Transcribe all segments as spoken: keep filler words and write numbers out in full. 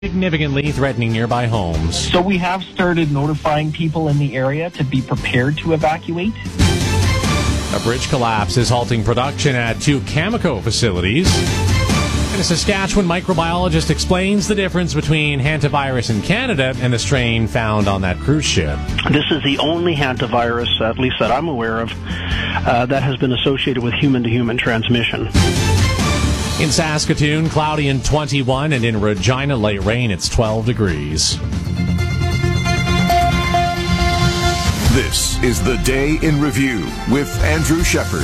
significantly threatening nearby homes. So we have started notifying people in the area to be prepared to evacuate. A bridge collapse is halting production at two Cameco facilities. And a Saskatchewan microbiologist explains the difference between hantavirus in Canada and the strain found on that cruise ship. This is the only hantavirus, at least that I'm aware of, uh, that has been associated with human-to-human transmission. In Saskatoon, cloudy and twenty-one, and in Regina, light rain, it's twelve degrees. This is the Day in Review with Andrew Shepherd.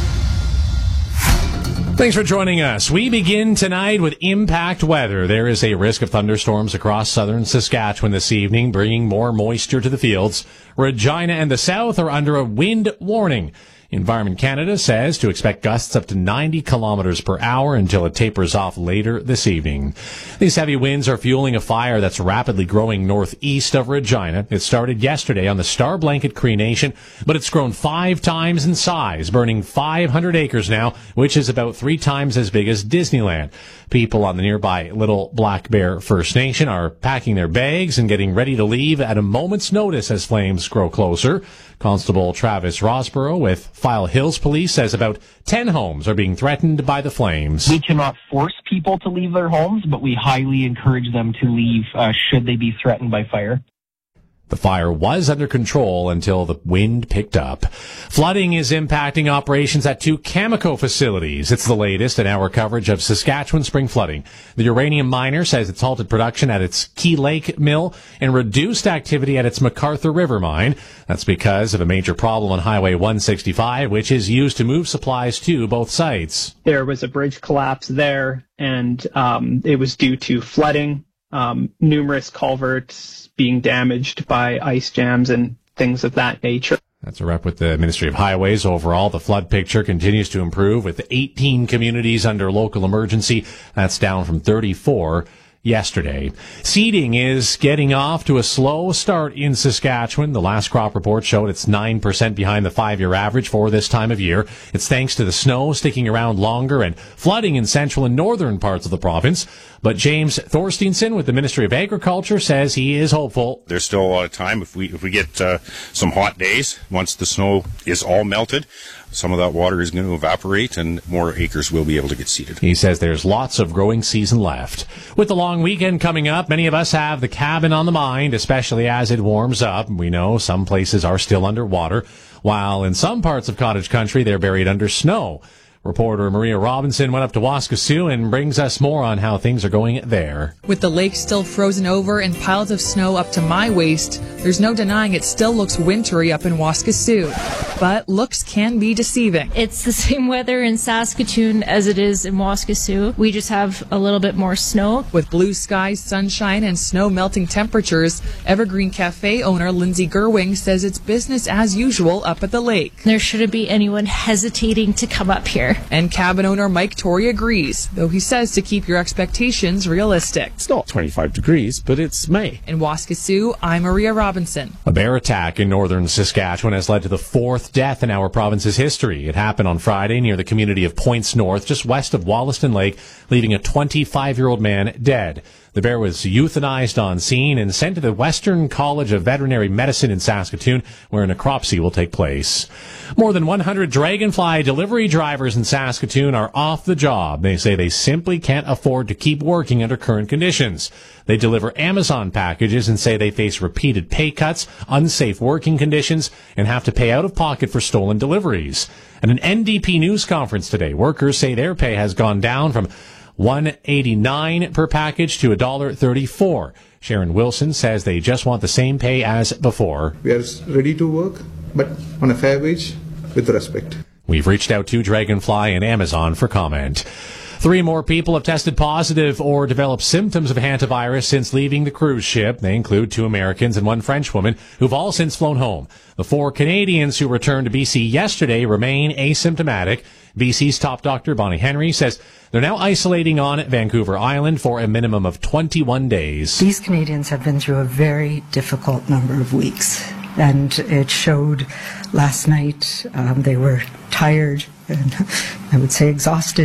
Thanks for joining us. We begin tonight with impact weather. There is a risk of thunderstorms across southern Saskatchewan this evening, bringing more moisture to the fields. Regina and the south are under a wind warning. Environment Canada says to expect gusts up to ninety kilometers per hour until it tapers off later this evening. These heavy winds are fueling a fire that's rapidly growing northeast of Regina. It started yesterday on the Star Blanket Cree Nation, but it's grown five times in size, burning five hundred acres now, which is about three times as big as Disneyland. People on the nearby Little Black Bear First Nation are packing their bags and getting ready to leave at a moment's notice as flames grow closer. Constable Travis Rosborough with File Hills Police says about ten homes are being threatened by the flames. We cannot force people to leave their homes, but we highly encourage them to leave uh, should they be threatened by fire. The fire was under control until the wind picked up. Flooding is impacting operations at two Cameco facilities. It's the latest in our coverage of Saskatchewan spring flooding. The uranium miner says it's halted production at its Key Lake mill and reduced activity at its MacArthur River mine. That's because of a major problem on Highway one sixty-five, which is used to move supplies to both sites. There was a bridge collapse there, and um, it was due to flooding. Um, numerous culverts being damaged by ice jams and things of that nature. That's a rep with the Ministry of Highways. Overall, the flood picture continues to improve with eighteen communities under local emergency. That's down from thirty-four yesterday. Seeding is getting off to a slow start in Saskatchewan. The last crop report showed it's nine percent behind the five-year average for this time of year. It's thanks to the snow sticking around longer and flooding in central and northern parts of the province. But James Thorsteinson with the Ministry of Agriculture says he is hopeful. There's still a lot of time. If we if we get uh, some hot days, once the snow is all melted, some of that water is going to evaporate and more acres will be able to get seeded. He says there's lots of growing season left. With the long weekend coming up, many of us have the cabin on the mind, especially as it warms up. We know some places are still underwater, while in some parts of cottage country they're buried under snow. Reporter Maria Robinson went up to Waskesiu and brings us more on how things are going there. With the lake still frozen over and piles of snow up to my waist, there's no denying it still looks wintry up in Waskesiu. But looks can be deceiving. It's the same weather in Saskatoon as it is in Waskesiu. We just have a little bit more snow. With blue skies, sunshine, and snow-melting temperatures, Evergreen Cafe owner Lindsay Gerwing says it's business as usual up at the lake. There shouldn't be anyone hesitating to come up here. And cabin owner Mike Torrey agrees, though he says to keep your expectations realistic. It's not twenty-five degrees, but it's May. In Waskesiu, I'm Maria Robinson. A bear attack in northern Saskatchewan has led to the fourth death in our province's history. It happened on Friday near the community of Points North, just west of Wollaston Lake, leaving a twenty-five-year-old man dead. The bear was euthanized on scene and sent to the Western College of Veterinary Medicine in Saskatoon, where a necropsy will take place. More than one hundred Dragonfly delivery drivers in Saskatoon are off the job. They say they simply can't afford to keep working under current conditions. They deliver Amazon packages and say they face repeated pay cuts, unsafe working conditions, and have to pay out of pocket for stolen deliveries. At an N D P news conference today, workers say their pay has gone down from one dollar eighty-nine per package to one dollar thirty-four. Sharon Wilson says they just want the same pay as before. We are ready to work, but on a fair wage with respect. We've reached out to Dragonfly and Amazon for comment. Three more people have tested positive or developed symptoms of hantavirus since leaving the cruise ship. They include two Americans and one French woman who've all since flown home. The four Canadians who returned to B C yesterday remain asymptomatic. B C's top doctor, Bonnie Henry, says they're now isolating on Vancouver Island for a minimum of twenty-one days. These Canadians have been through a very difficult number of weeks, and it showed last night. Um, they were tired and I would say exhausted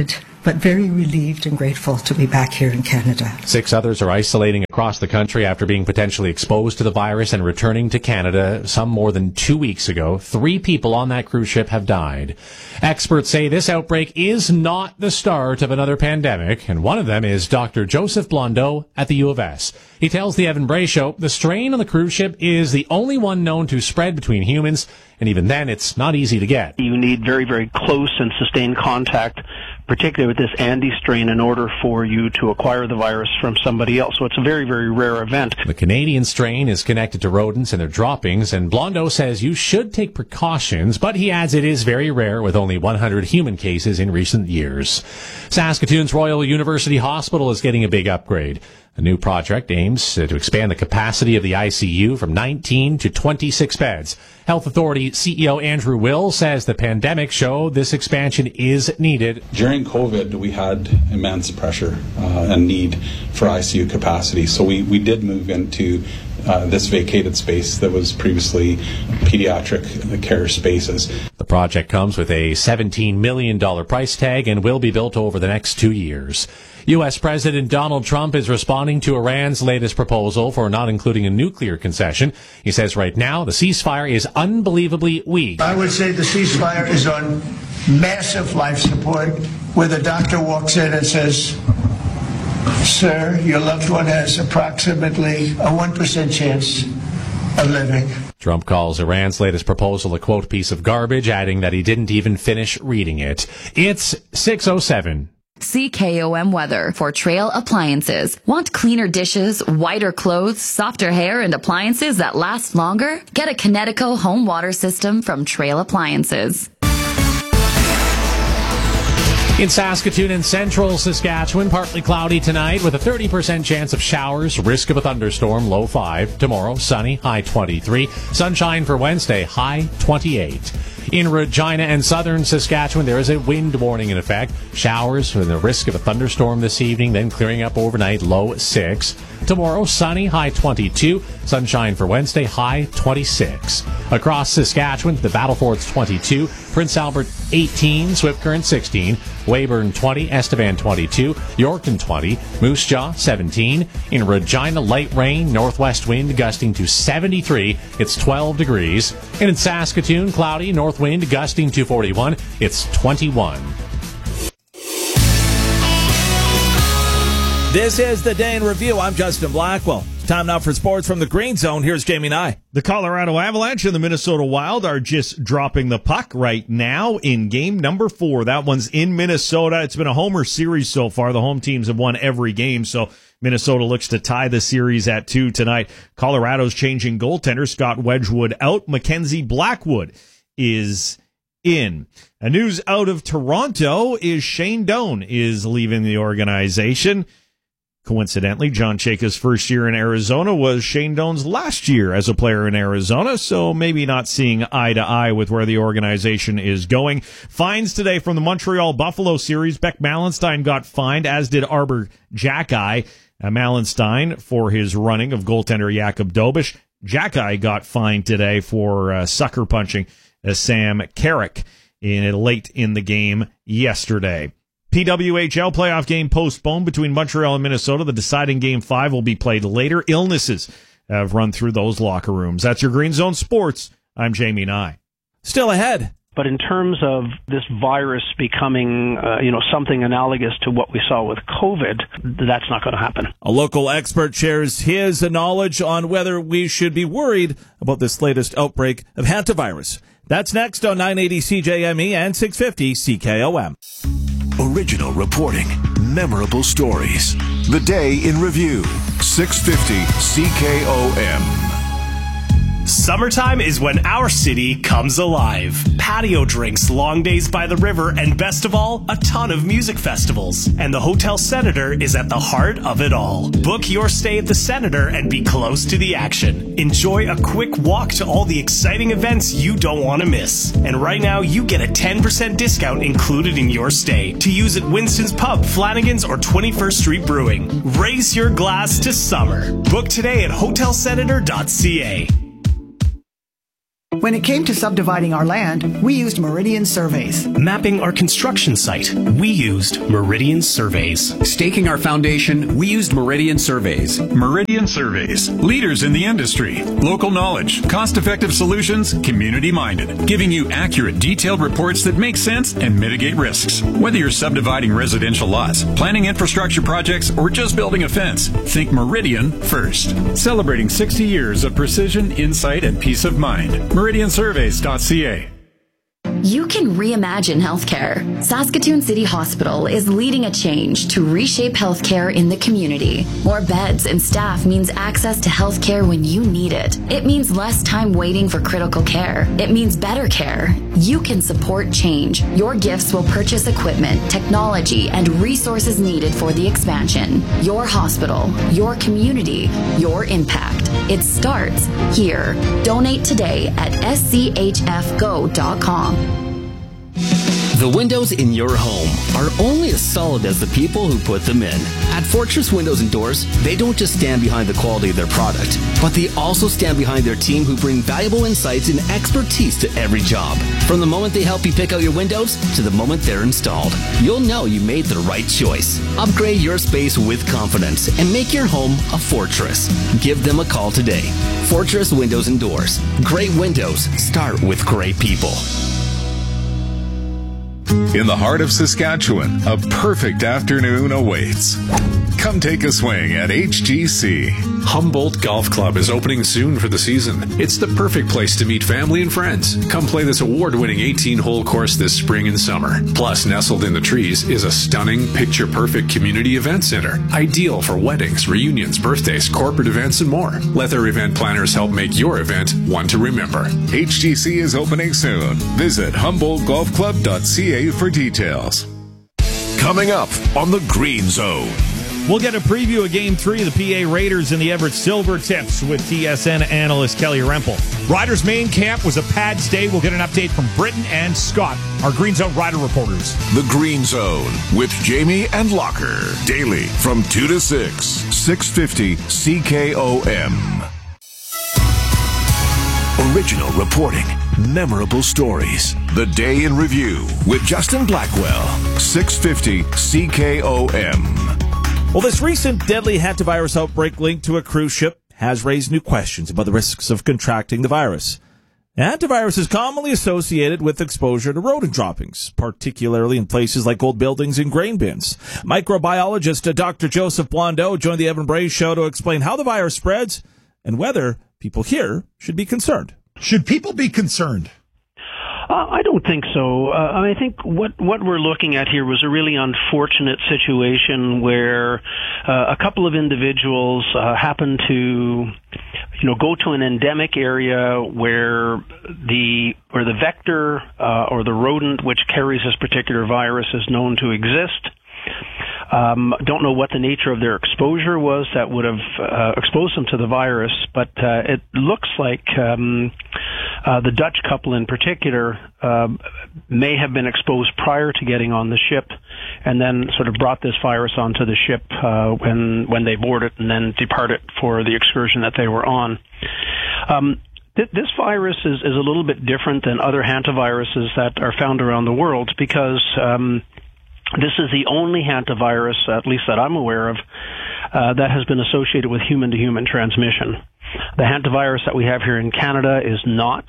but very relieved and grateful to be back here in Canada. Six others are isolating across the country after being potentially exposed to the virus and returning to Canada some more than two weeks ago. Three people on that cruise ship have died. Experts say this outbreak is not the start of another pandemic, and one of them is Doctor Joseph Blondeau at the U of S. He tells the Evan Bray Show the strain on the cruise ship is the only one known to spread between humans, and even then it's not easy to get. You need very, very close and sustained contact, particularly with this Andes strain, in order for you to acquire the virus from somebody else. So it's a very, very rare event. The Canadian strain is connected to rodents and their droppings, and Blondeau says you should take precautions, but he adds it is very rare with only one hundred human cases in recent years. Saskatoon's Royal University Hospital is getting a big upgrade. A new project aims to expand the capacity of the I C U from nineteen to twenty-six beds. Health Authority C E O Andrew Will says the pandemic showed this expansion is needed. During COVID, we had immense pressure uh, and need for I C U capacity, so we, we did move into uh, this vacated space that was previously pediatric care spaces. The project comes with a seventeen million dollars price tag and will be built over the next two years. U S President Donald Trump is responding to Iran's latest proposal for not including a nuclear concession. He says right now the ceasefire is unbelievably weak. I would say the ceasefire is on massive life support, where the doctor walks in and says, "Sir, your loved one has approximately a one percent chance of living." Trump calls Iran's latest proposal a, quote, piece of garbage, adding that he didn't even finish reading it. It's six oh seven. C K O M weather for Trail Appliances. Want cleaner dishes, whiter clothes, softer hair, and appliances that last longer? Get a Kinetico home water system from Trail Appliances. In Saskatoon and central Saskatchewan, partly cloudy tonight with a thirty percent chance of showers, risk of a thunderstorm, low five. Tomorrow, sunny, high twenty-three. Sunshine for Wednesday, high twenty-eight. In Regina and southern Saskatchewan, there is a wind warning in effect. Showers with the risk of a thunderstorm this evening, then clearing up overnight, low six. Tomorrow, sunny, high twenty-two. Sunshine for Wednesday, high twenty-six. Across Saskatchewan, the Battlefords twenty-two, Prince Albert eighteen, Swift Current sixteen, Weyburn twenty, Estevan twenty-two, Yorkton twenty, Moose Jaw seventeen. In Regina, light rain, northwest wind gusting to seventy-three. It's twelve degrees. And in Saskatoon, cloudy, north wind gusting to forty-one. It's twenty-one. This is the Day in Review. I'm Justin Blackwell. It's time now for sports from the Green Zone. Here's Jamie Nye. The Colorado Avalanche and the Minnesota Wild are just dropping the puck right now in game number four. That one's in Minnesota. It's been a homer series so far. The home teams have won every game, so Minnesota looks to tie the series at two tonight. Colorado's changing goaltender. Scott Wedgwood out. Mackenzie Blackwood is in. A news out of Toronto is Shane Doan is leaving the organization. Coincidentally, John Chayka's first year in Arizona was Shane Doan's last year as a player in Arizona, so maybe not seeing eye to eye with where the organization is going. Fines today from the Montreal-Buffalo series. Beck Malenstein got fined, as did Arbor Jacki. Uh, Malenstein for his running of goaltender Jakub Dobish. Jacki got fined today for uh, sucker punching uh, Sam Carrick in late in the game yesterday. P W H L playoff game postponed between Montreal and Minnesota. The deciding game five will be played later. Illnesses have run through those locker rooms. That's your Green Zone Sports. I'm Jamie Nye. Still ahead. But in terms of this virus becoming, uh, you know, something analogous to what we saw with COVID, that's not going to happen. A local expert shares his knowledge on whether we should be worried about this latest outbreak of hantavirus. That's next on nine eighty C J M E and six fifty C K O M. Original reporting, memorable stories. The Day in Review, six fifty C K O M. Summertime is when our city comes alive. Patio drinks, long days by the river, and best of all, a ton of music festivals. And the Hotel Senator is at the heart of it all. Book your stay at the Senator and be close to the action. Enjoy a quick walk to all the exciting events you don't want to miss. And right now, you get a ten percent discount included in your stay to use at Winston's Pub, Flanagan's, or twenty-first Street Brewing. Raise your glass to summer. Book today at hotel senator dot c a. When it came to subdividing our land, we used Meridian Surveys. Mapping our construction site, we used Meridian Surveys. Staking our foundation, we used Meridian Surveys. Meridian Surveys, leaders in the industry. Local knowledge, cost-effective solutions, community-minded, giving you accurate, detailed reports that make sense and mitigate risks. Whether you're subdividing residential lots, planning infrastructure projects, or just building a fence, think Meridian first. Celebrating sixty years of precision, insight, and peace of mind. meridian surveys dot c a. You can reimagine healthcare. Saskatoon City Hospital is leading a change to reshape healthcare in the community. More beds and staff means access to healthcare when you need it. It means less time waiting for critical care. It means better care. You can support change. Your gifts will purchase equipment, technology, and resources needed for the expansion. Your hospital, your community, your impact. It starts here. Donate today at s c h f go dot com. The windows in your home are only as solid as the people who put them in. At Fortress Windows and Doors, they don't just stand behind the quality of their product, but they also stand behind their team who bring valuable insights and expertise to every job. From the moment they help you pick out your windows to the moment they're installed, you'll know you made the right choice. Upgrade your space with confidence and make your home a fortress. Give them a call today. Fortress Windows and Doors. Great windows start with great people. In the heart of Saskatchewan, a perfect afternoon awaits. Come take a swing at H G C. Humboldt Golf Club is opening soon for the season. It's the perfect place to meet family and friends. Come play this award-winning eighteen-hole course this spring and summer. Plus, nestled in the trees is a stunning, picture-perfect community event center. Ideal for weddings, reunions, birthdays, corporate events, and more. Let their event planners help make your event one to remember. H G C is opening soon. Visit humboldt golf club dot c a for details. Coming up on the Green Zone. We'll get a preview of Game three of the P A Raiders and the Everett Silver Tips with T S N analyst Kelly Rempel. Riders main camp was a pad stay. We'll get an update from Britton and Scott, our Green Zone Rider reporters. The Green Zone with Jamie and Locker. Daily from two to six. six fifty C K O M. Original reporting. Memorable stories. The Day in Review with Justin Blackwell. six fifty C K O M. Well, this recent deadly hantavirus outbreak linked to a cruise ship has raised new questions about the risks of contracting the virus. Hantavirus is commonly associated with exposure to rodent droppings, particularly in places like old buildings and grain bins. Microbiologist Doctor Joseph Blondeau joined the Evan Bray Show to explain how the virus spreads and whether people here should be concerned. Should people be concerned? Uh, I don't think so. Uh, I think what what we're looking at here was a really unfortunate situation where uh, a couple of individuals uh, happened to, you know, go to an endemic area where the where the vector uh, or the rodent which carries this particular virus is known to exist. Um, don't know what the nature of their exposure was that would have uh, exposed them to the virus, but uh, it looks like um, uh, the Dutch couple in particular uh, may have been exposed prior to getting on the ship, and then sort of brought this virus onto the ship uh, when when they boarded and then departed for the excursion that they were on. Um, th- this virus is, is a little bit different than other hantaviruses that are found around the world because um, this is the only hantavirus, at least that I'm aware of, uh, that has been associated with human-to-human transmission. The hantavirus that we have here in Canada is not.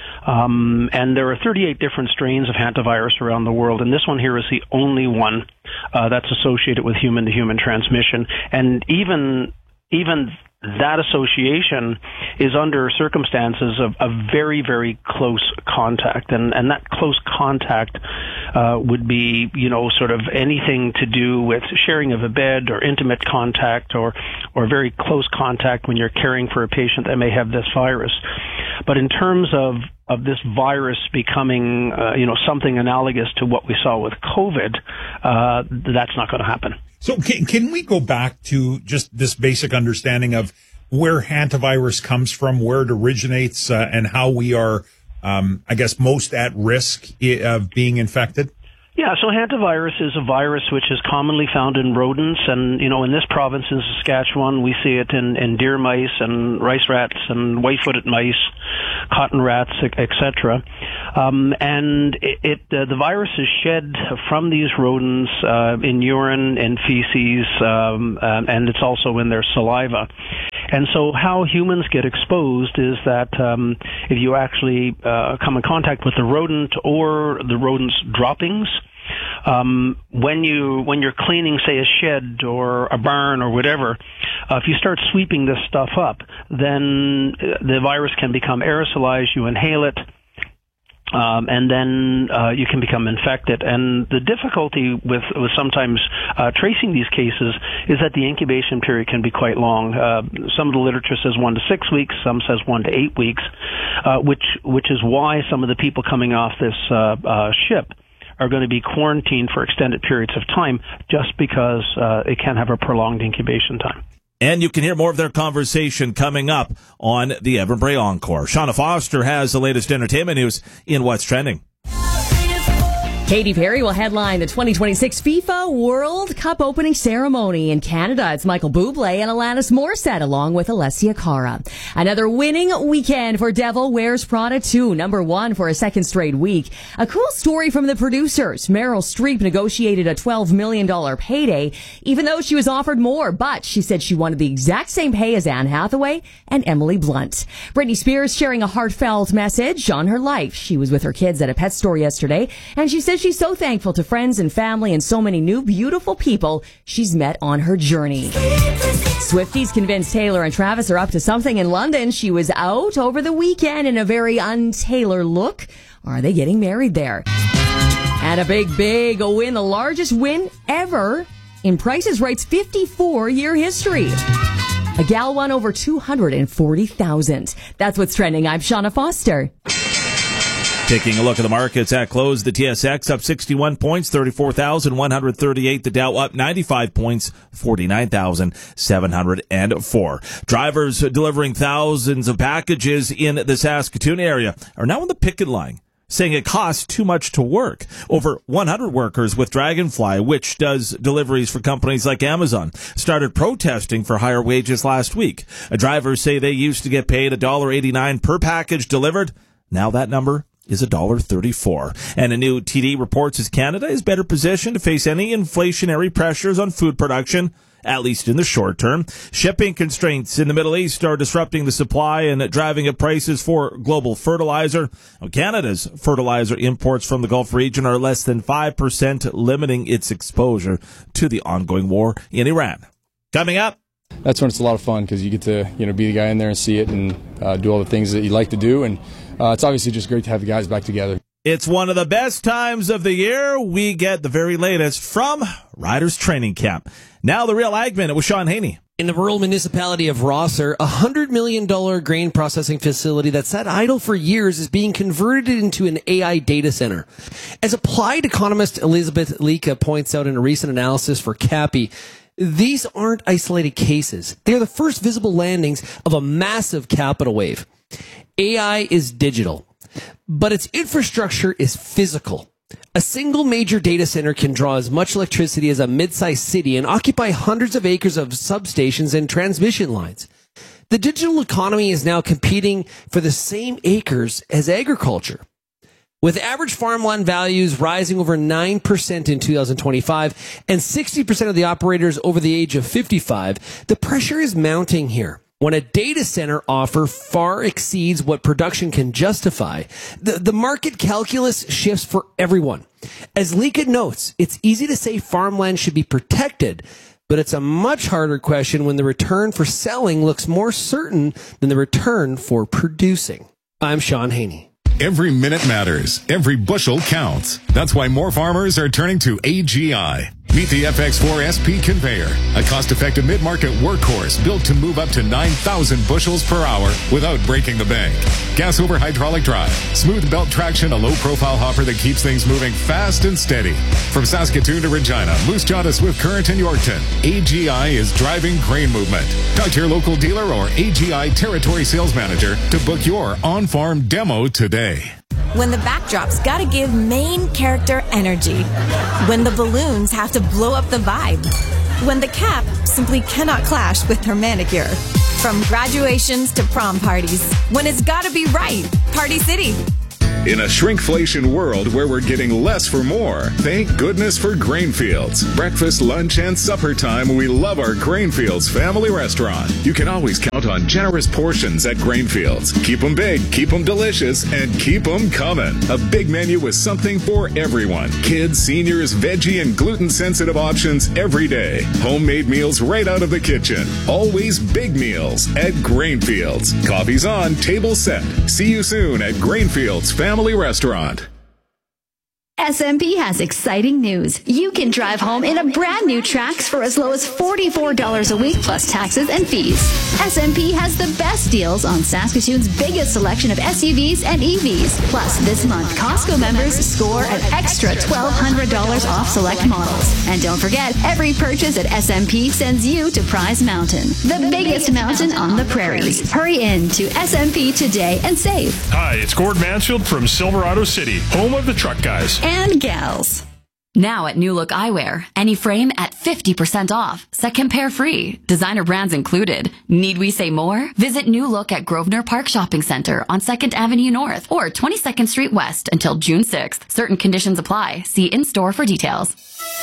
Um, and there are thirty-eight different strains of hantavirus around the world, and this one here is the only one uh, that's associated with human-to-human transmission. And even even that association is under circumstances of, of very, very close contact. And, and that close contact uh, would be, you know, sort of anything to do with sharing of a bed or intimate contact or, or very close contact when you're caring for a patient that may have this virus. But in terms of, of this virus becoming, uh, you know, something analogous to what we saw with COVID, uh, that's not going to happen. So can, can we go back to just this basic understanding of where hantavirus comes from, where it originates, uh, and how we are, um, I guess, most at risk of being infected? Yeah, so hantavirus is a virus which is commonly found in rodents, and, you know, in this province in Saskatchewan, we see it in, in deer mice and rice rats and white-footed mice, cotton rats, et cetera. Um, and it, it uh, the virus is shed from these rodents uh, in urine and feces, um, um, and it's also in their saliva. And so how humans get exposed is that um, if you actually uh, come in contact with the rodent or the rodent's droppings, um, when you when you're cleaning, say, a shed or a barn or whatever, uh, if you start sweeping this stuff up, then the virus can become aerosolized. You inhale it. Um, and then uh, you can become infected. And the difficulty with, with sometimes uh, tracing these cases is that the incubation period can be quite long. Uh, some of the literature says one to six weeks, some says one to eight weeks, uh, which which is why some of the people coming off this uh, uh, ship are going to be quarantined for extended periods of time, just because uh, it can have a prolonged incubation time. And you can hear more of their conversation coming up on the Evan Bray Encore. Shauna Foster has the latest entertainment news in What's Trending. Katy Perry will headline the twenty twenty-six FIFA World Cup opening ceremony. In Canada, it's Michael Bublé and Alanis Morissette along with Alessia Cara. Another winning weekend for Devil Wears Prada two, number one for a second straight week. A cool story from the producers. Meryl Streep negotiated a twelve million dollars payday, even though she was offered more, but she said she wanted the exact same pay as Anne Hathaway and Emily Blunt. Britney Spears sharing a heartfelt message on her life. She was with her kids at a pet store yesterday, and she said she's so thankful to friends and family and so many new beautiful people she's met on her journey. Swifties convinced Taylor and Travis are up to something in London. She was out over the weekend in a very un-Taylor look. Are they getting married there? And a big, big win, the largest win ever in Price is Right's fifty-four year history. A gal won over two hundred forty thousand dollars. That's what's trending. I'm Shauna Foster. Taking a look at the markets at close, the T S X up sixty-one points, thirty-four thousand one hundred thirty-eight. The Dow up ninety-five points, forty-nine thousand seven hundred four. Drivers delivering thousands of packages in the Saskatoon area are now on the picket line, saying it costs too much to work. Over one hundred workers with Dragonfly, which does deliveries for companies like Amazon, started protesting for higher wages last week. Drivers say they used to get paid one dollar eighty-nine per package delivered. Now that number is one dollar thirty-four. And a new T D report says Canada is better positioned to face any inflationary pressures on food production, at least in the short term. Shipping constraints in the Middle East are disrupting the supply and driving up prices for global fertilizer. Canada's fertilizer imports from the Gulf region are less than five percent, limiting its exposure to the ongoing war in Iran. Coming up, that's when it's a lot of fun because you get to, you know, be the guy in there and see it and uh, do all the things that you like to do. And uh, it's obviously just great to have the guys back together. It's one of the best times of the year. We get the very latest from Riders Training Camp. Now the Real Ag Minute with Sean Haney. In the rural municipality of Rosser, a one hundred million dollars grain processing facility that sat idle for years is being converted into an A I data center. As applied economist Elizabeth Lika points out in a recent analysis for CAPI, these aren't isolated cases. They are the first visible landings of a massive capital wave. A I is digital, but its infrastructure is physical. A single major data center can draw as much electricity as a mid-sized city and occupy hundreds of acres of substations and transmission lines. The digital economy is now competing for the same acres as agriculture. With average farmland values rising over nine percent in two thousand twenty-five and sixty percent of the operators over the age of fifty-five, the pressure is mounting here. When a data center offer far exceeds what production can justify, the, the market calculus shifts for everyone. As Lika notes, it's easy to say farmland should be protected, but it's a much harder question when the return for selling looks more certain than the return for producing. I'm Sean Haney. Every minute matters. Every bushel counts. That's why more farmers are turning to A G I. Meet the F X four S P conveyor, a cost-effective mid-market workhorse built to move up to nine thousand bushels per hour without breaking the bank. Gas over hydraulic drive, smooth belt traction, a low-profile hopper that keeps things moving fast and steady. From Saskatoon to Regina, Moose Jaw to Swift Current and Yorkton, A G I is driving grain movement. Talk to your local dealer or A G I territory sales manager to book your on-farm demo today. When the backdrop's gotta give main character energy. When the balloons have to blow up the vibe. when the cap simply cannot clash with her manicure. From graduations to prom parties, when it's gotta be right, Party City. In a shrinkflation world where we're getting less for more, thank goodness for Grainfields. Breakfast, lunch, and supper time, we love our Grainfields family restaurant. You can always count on generous portions at Grainfields. Keep them big, keep them delicious, and keep them coming. A big menu with something for everyone. Kids, seniors, veggie, and gluten-sensitive options every day. Homemade meals right out of the kitchen. Always big meals at Grainfields. Coffee's on, table set. See you soon at Grainfields Family Restaurant. S M P has exciting news. You can drive home in a brand new Trax for as low as forty-four dollars a week plus taxes and fees. S M P has the best deals on Saskatoon's biggest selection of S U Vs and E Vs. Plus, this month, Costco members score an extra twelve hundred dollars off select models. And don't forget, every purchase at S M P sends you to Prize Mountain, the biggest mountain on the prairies. Hurry in to S M P today and save. Hi, it's Gord Mansfield from Silverado City, home of the truck guys. And gals. Now at New Look Eyewear, any frame at fifty percent off. Second pair free. Designer brands included. Need we say more? Visit New Look at Grosvenor Park Shopping Center on second Avenue North or twenty-second Street West until June sixth. Certain conditions apply. See in-store for details.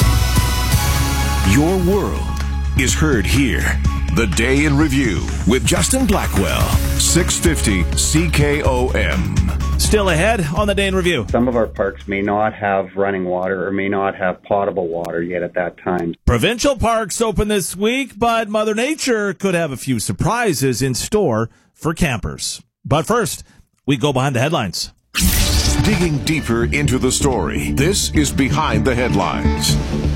Your world is heard here. The Day in Review with Justin Blackwell, six fifty C K O M. Still ahead on the Day in Review. Some of our parks may not have running water or may not have potable water yet at that time. Provincial parks open this week, but Mother Nature could have a few surprises in store for campers. But first, we go behind the headlines. Digging deeper into the story, this is Behind the Headlines.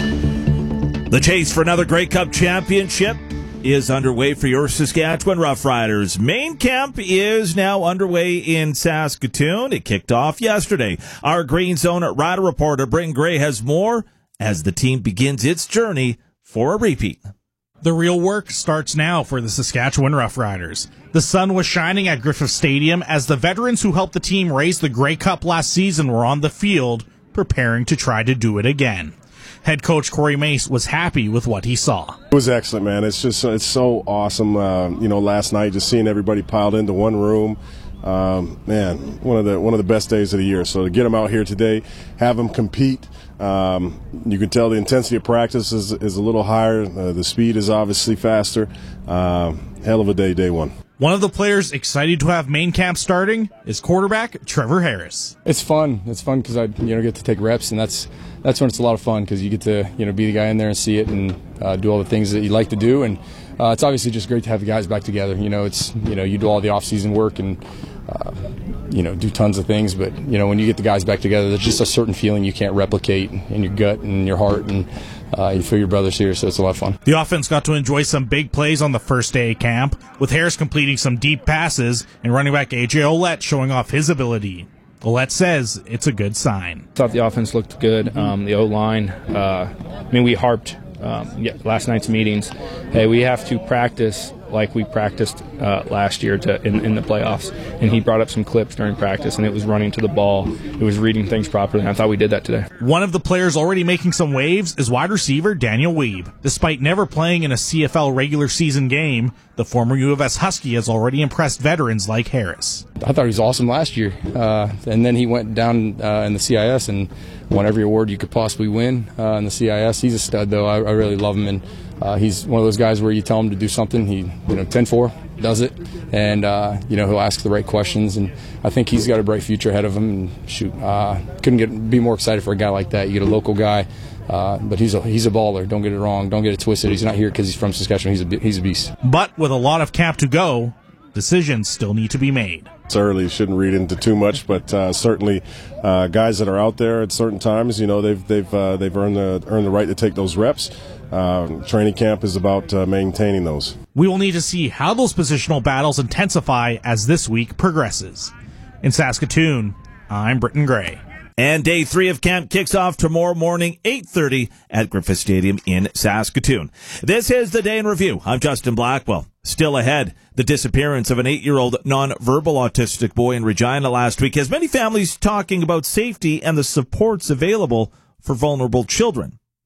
The chase for another Grey Cup championship is underway for your Saskatchewan Roughriders. Main camp is now underway in Saskatoon. It kicked off yesterday. Our Green Zone Rider reporter, Britton Gray, has more as the team begins its journey for a repeat. The real work starts now for the Saskatchewan Roughriders. The sun was shining at Griffith Stadium as the veterans who helped the team raise the Grey Cup last season were on the field, preparing to try to do it again. Head coach Corey Mace was happy with what he saw. It was excellent, man. It's just it's so awesome. Uh, you know, last night just seeing everybody piled into one room, um, man, one of the one of the best days of the year. So to get them out here today, have them compete. Um, you can tell the intensity of practice is is a little higher. Uh, the speed is obviously faster. Uh, hell of a day, day one. One of the players excited to have main camp starting is quarterback Trevor Harris. It's fun. It's fun because I you know get to take reps, and that's that's when it's a lot of fun because you get to you know be the guy in there and see it and uh, do all the things that you like to do, and uh, it's obviously just great to have the guys back together. You know, it's you know you do all the off-season work and uh, you know do tons of things, but you know when you get the guys back together, there's just a certain feeling you can't replicate in your gut and your heart, and uh, you feel your brothers here, so it's a lot of fun. The offense got to enjoy some big plays on the first day of camp, with Harris completing some deep passes and running back A J Ouellette showing off his ability. Ouellette says it's a good sign. Thought the offense looked good. Um, the O-line, uh, I mean, we harped um, yeah, last night's meetings. Hey, we have to practice like we practiced uh, last year to, in, in the playoffs. And he brought up some clips during practice, and it was running to the ball. It was reading things properly, and I thought we did that today. One of the players already making some waves is wide receiver Daniel Weeb. Despite never playing in a C F L regular season game, the former U of S Husky has already impressed veterans like Harris. I thought he was awesome last year, uh, and then he went down uh, in the C I S and won every award you could possibly win uh, in the C I S. He's a stud, though. I, I really love him, and uh, he's one of those guys where you tell him to do something, he, you know, ten four, does it, and uh, you know he'll ask the right questions, and I think he's got a bright future ahead of him. And shoot, uh, couldn't get be more excited for a guy like that. You get a local guy, uh, but he's a he's a baller. Don't get it wrong. Don't get it twisted. He's not here because he's from Saskatchewan. He's a he's a beast. But with a lot of camp to go, decisions still need to be made. It's early, shouldn't read into too much, but uh, certainly uh, guys that are out there at certain times, you know, they've they've uh, they've earned the earned the right to take those reps. Uh, training camp is about uh, maintaining those. We will need to see how those positional battles intensify as this week progresses. In Saskatoon, I'm Britton Gray. And day three of camp kicks off tomorrow morning, eight thirty at Griffith Stadium in Saskatoon. This is the Day in Review. I'm Justin Blackwell. Still ahead, the disappearance of an eight-year-old non-verbal autistic boy in Regina last week has many families talking about safety and the supports available for vulnerable children.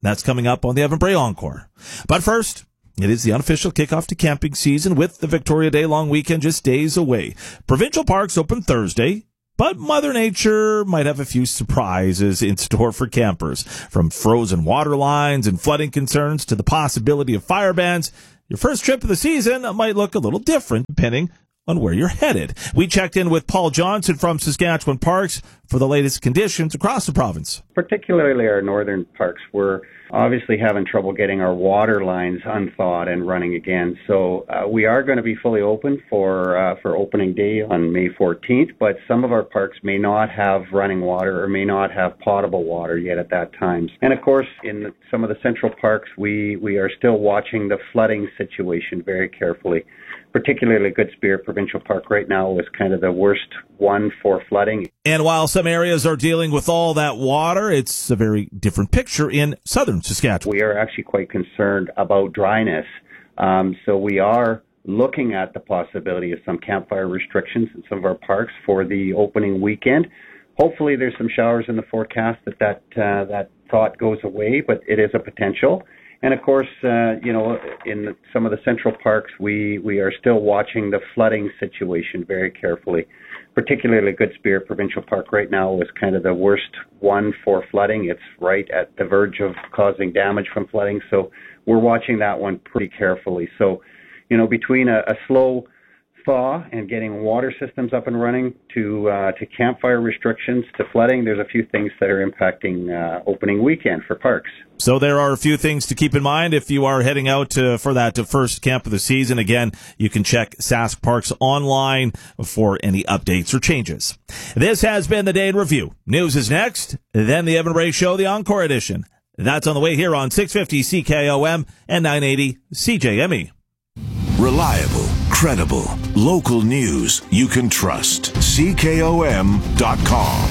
That's coming up on the Evan Bray Encore. But first, it is the unofficial kickoff to camping season with the Victoria Day long weekend just days away. Provincial parks open Thursday, but Mother Nature might have a few surprises in store for campers. From frozen water lines and flooding concerns to the possibility of fire bans, your first trip of the season might look a little different depending on where you're headed. We checked in with Paul Johnson from Saskatchewan Parks for the latest conditions across the province. Particularly our northern parks, we're obviously having trouble getting our water lines unthawed and running again. So uh, we are going to be fully open for uh, for opening day on May fourteenth, but some of our parks may not have running water or may not have potable water yet at that time. And of course, in some of the central parks, we, we are still watching the flooding situation very carefully. Particularly Good Spirit Provincial Park right now is kind of the worst one for flooding. And while some areas are dealing with all that water, it's a very different picture in southern Saskatchewan. We are actually quite concerned about dryness. Um, so we are looking at the possibility of some campfire restrictions in some of our parks for the opening weekend. Hopefully there's some showers in the forecast that that, uh, that thought goes away, but it is a potential. And of course, uh, you know, in the, some of the central parks, we, we are still watching the flooding situation very carefully. Particularly Good Spirit Provincial Park right now is kind of the worst one for flooding. It's right at the verge of causing damage from flooding. So we're watching that one pretty carefully. So, you know, between a, a slow thaw and getting water systems up and running to uh, to campfire restrictions to flooding, there's a few things that are impacting uh, opening weekend for parks. So there are a few things to keep in mind if you are heading out to, for that to first camp of the season. Again, you can check Sask Parks online for any updates or changes. This has been the Day in Review. News is next, then the Evan Bray Show, the Encore edition. That's on the way here on six fifty C K O M and nine eighty C J M E. Reliable, credible, local news you can trust. C K O M dot com.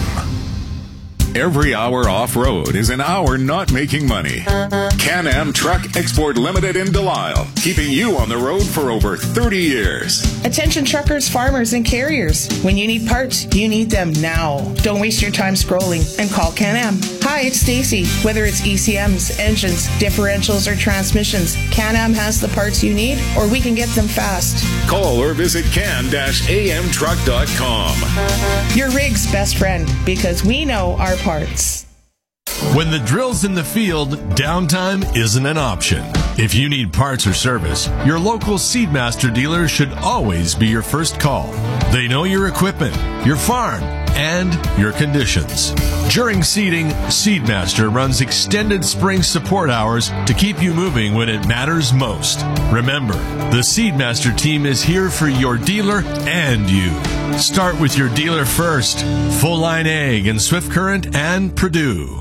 Every hour off-road is an hour not making money. Can-Am Truck Export Limited in Delisle, keeping you on the road for over thirty years. Attention truckers, farmers, and carriers. When you need parts, you need them now. Don't waste your time scrolling and call Can-Am. Hi, it's Stacy. Whether it's E C Ms, engines, differentials, or transmissions, Can-Am has the parts you need, or we can get them fast. Call or visit can dash a m truck dot com. Your rig's best friend, because we know our parts. When the drill's in the field, downtime isn't an option. If you need parts or service, your local Seedmaster dealer should always be your first call. They know your equipment, your farm, and your conditions. During seeding, Seedmaster runs extended spring support hours to keep you moving when it matters most. Remember, the Seedmaster team is here for your dealer and you. Start with your dealer first. Full Line Ag and Swift Current and Purdue.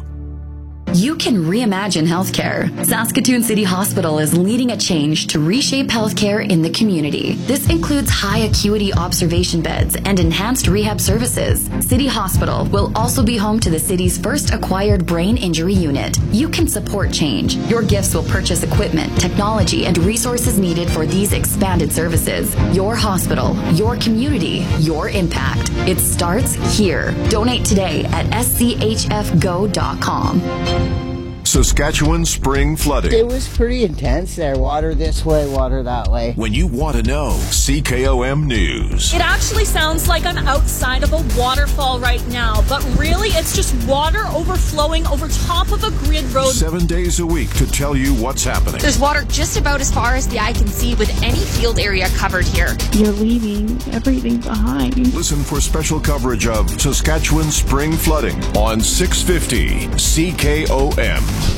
You can reimagine healthcare. Saskatoon City Hospital is leading a change to reshape healthcare in the community. This includes high acuity observation beds and enhanced rehab services. City Hospital will also be home to the city's first acquired brain injury unit. You can support change. Your gifts will purchase equipment, technology, and resources needed for these expanded services. Your hospital, your community, your impact. It starts here. Donate today at s c h f go dot com. Saskatchewan spring flooding. It was pretty intense there. Water this way, water that way. When you want to know, C K O M News. It actually sounds like I'm outside of a waterfall right now, but really it's just water overflowing over top of a grid road. Seven days a week to tell you what's happening. There's water just about as far as the eye can see with any field area covered here. You're leaving everything behind. Listen for special coverage of Saskatchewan spring flooding on six fifty C K O M.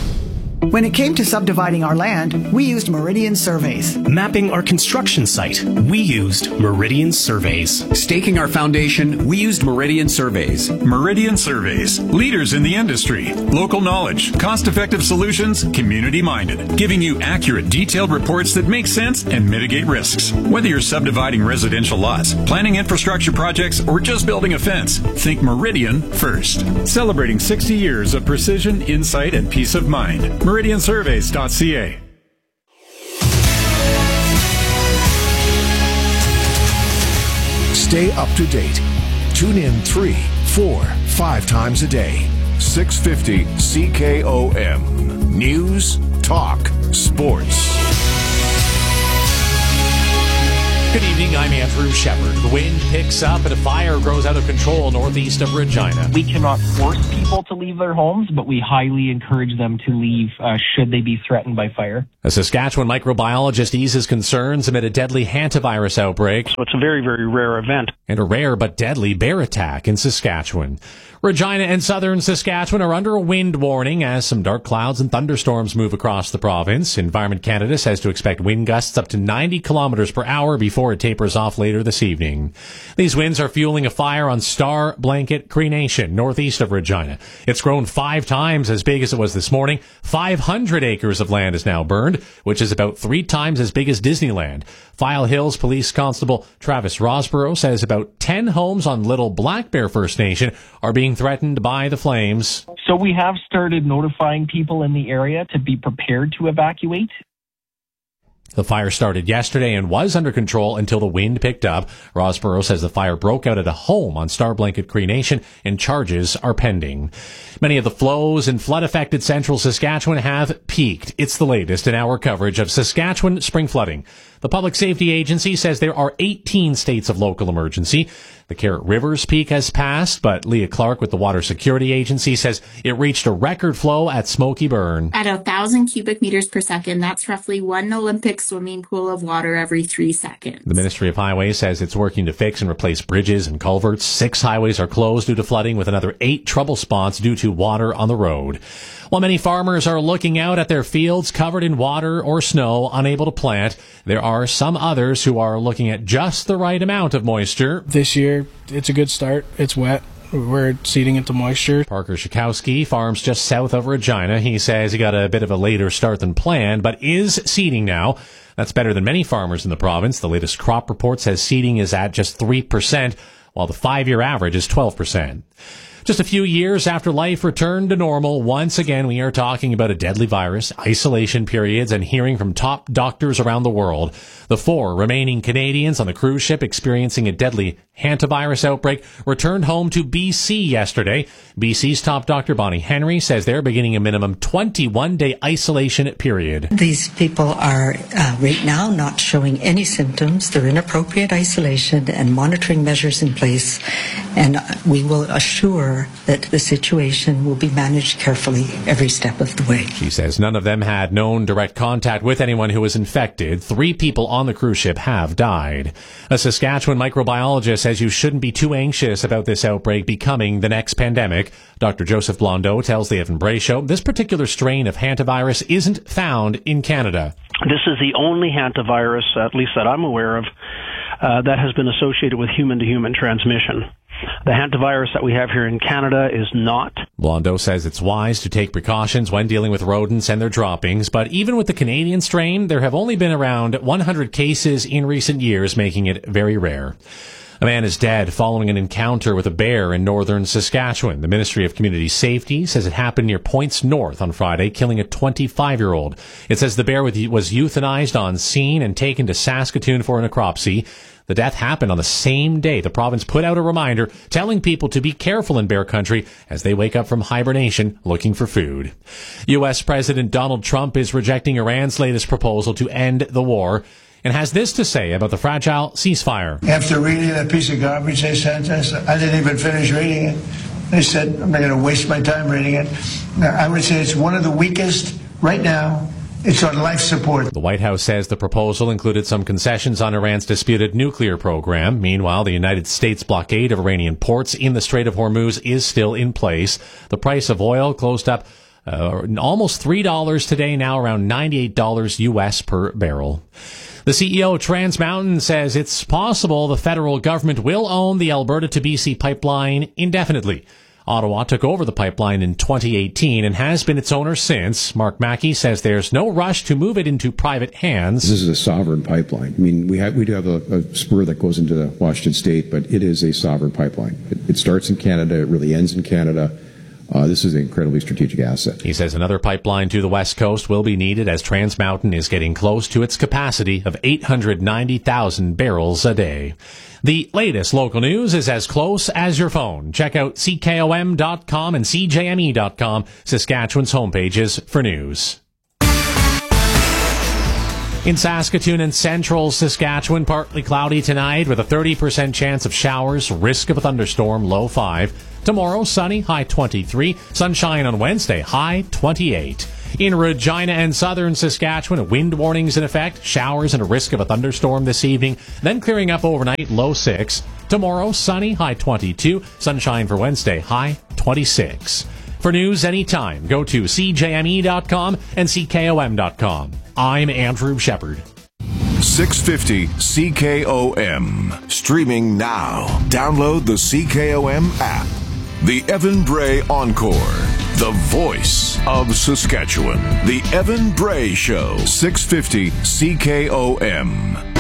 When it came to subdividing our land, we used Meridian Surveys. Mapping our construction site, we used Meridian Surveys. Staking our foundation, we used Meridian Surveys. Meridian Surveys, leaders in the industry. Local knowledge, cost-effective solutions, community-minded. Giving you accurate, detailed reports that make sense and mitigate risks. Whether you're subdividing residential lots, planning infrastructure projects, or just building a fence, think Meridian first. Celebrating sixty years of precision, insight, and peace of mind. Meridian Surveys dot c a. Stay up to date. Tune in three, four, five times a day. six fifty C K O M. News, talk, sports. Good evening, I'm Andrew Shepard. The wind picks up and a fire grows out of control northeast of Regina. We cannot force people to leave their homes, but we highly encourage them to leave uh, should they be threatened by fire. A Saskatchewan microbiologist eases concerns amid a deadly hantavirus outbreak. So it's a very, very rare event. And a rare but deadly bear attack in Saskatchewan. Regina and southern Saskatchewan are under a wind warning as some dark clouds and thunderstorms move across the province. Environment Canada says to expect wind gusts up to ninety kilometers per hour before it tapers off later this evening. These winds are fueling a fire on Star Blanket Cree Nation, northeast of Regina. It's grown five times as big as it was this morning. five hundred acres of land is now burned, which is about three times as big as Disneyland. File Hills Police Constable Travis Rosborough says about ten homes on Little Black Bear First Nation are being threatened by the flames. So we have started notifying people in the area to be prepared to evacuate. The fire started yesterday and was under control until the wind picked up. Rosborough says the fire broke out at a home on Star Blanket Cree Nation and charges are pending. Many of the flows in flood-affected central Saskatchewan have peaked. It's the latest in our coverage of Saskatchewan spring flooding. The Public Safety Agency says there are eighteen states of local emergency. The Carrot Rivers peak has passed, but Leah Clark with the Water Security Agency says it reached a record flow at Smoky Burn. At a thousand cubic meters per second, that's roughly one Olympic swimming pool of water every three seconds. The Ministry of Highways says it's working to fix and replace bridges and culverts. Six highways are closed due to flooding, with another eight trouble spots due to water on the road. While many farmers are looking out at their fields covered in water or snow, unable to plant, there are some others who are looking at just the right amount of moisture. This year, it's a good start. It's wet. We're seeding into moisture. Parker Shakowski farms just south of Regina. He says he got a bit of a later start than planned, but is seeding now. That's better than many farmers in the province. The latest crop report says seeding is at just three percent, while the five-year average is twelve percent. Just a few years after life returned to normal, once again we are talking about a deadly virus, isolation periods, and hearing from top doctors around the world. The four remaining Canadians on the cruise ship experiencing a deadly hantavirus outbreak returned home to B C yesterday. B C's top doctor, Bonnie Henry, says they're beginning a minimum twenty-one day isolation period. These people are uh, right now not showing any symptoms. They're in appropriate isolation and monitoring measures in place, and we will assure that the situation will be managed carefully every step of the way. She says none of them had known direct contact with anyone who was infected. Three people on the cruise ship have died. A Saskatchewan microbiologist says you shouldn't be too anxious about this outbreak becoming the next pandemic. Doctor Joseph Blondeau tells the Evan Bray Show this particular strain of hantavirus isn't found in Canada. This is the only hantavirus, at least that I'm aware of, uh, that has been associated with human-to-human transmission. The hantavirus that we have here in Canada is not. Blondeau says it's wise to take precautions when dealing with rodents and their droppings, but even with the Canadian strain, there have only been around one hundred cases in recent years, making it very rare. A man is dead following an encounter with a bear in northern Saskatchewan. The Ministry of Community Safety says it happened near Points North on Friday, killing a twenty-five-year-old. It says the bear was euthanized on scene and taken to Saskatoon for a necropsy. The death happened on the same day the province put out a reminder telling people to be careful in bear country as they wake up from hibernation looking for food. U S President Donald Trump is rejecting Iran's latest proposal to end the war and has this to say about the fragile ceasefire. After reading that piece of garbage they sent us, I didn't even finish reading it. They said, I'm not going to waste my time reading it. I would say it's one of the weakest right now. It's on life support. The White House says the proposal included some concessions on Iran's disputed nuclear program. Meanwhile, the United States blockade of Iranian ports in the Strait of Hormuz is still in place. The price of oil closed up uh, almost three dollars today, now around ninety-eight dollars U S per barrel. The C E O of Trans Mountain says it's possible the federal government will own the Alberta to B C pipeline indefinitely. Ottawa took over the pipeline in twenty eighteen and has been its owner since. Mark Mackey says there's no rush to move it into private hands. This is a sovereign pipeline. I mean, we have, we do have a, a spur that goes into the Washington State, but it is a sovereign pipeline. It, it starts in Canada. It really ends in Canada. uh, this is an incredibly strategic asset. He says another pipeline to the West Coast will be needed as Trans Mountain is getting close to its capacity of eight hundred ninety thousand barrels a day. The latest local news is as close as your phone. Check out C K O M dot com and C J M E dot com, Saskatchewan's homepages for news. In Saskatoon and central Saskatchewan, partly cloudy tonight with a thirty percent chance of showers, risk of a thunderstorm, low five. Tomorrow, sunny, high twenty-three. Sunshine on Wednesday, high twenty-eight. In Regina and southern Saskatchewan, wind warnings in effect, showers and a risk of a thunderstorm this evening, then clearing up overnight, low six. Tomorrow, sunny, high twenty-two. Sunshine for Wednesday, high twenty-six. For news anytime, go to C J M E dot com and C K O M dot com. I'm Andrew Shepard. six fifty C K O M. Streaming now. Download the C K O M app. The Evan Bray Encore. The voice of Saskatchewan. The Evan Bray Show. six fifty C K O M.